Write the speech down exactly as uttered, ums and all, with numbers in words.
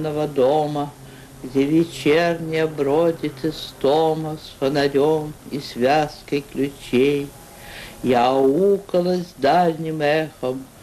темного дома, где вечерняя бродит истома с фонарем и связкой ключей. Я аукалась дальним эхом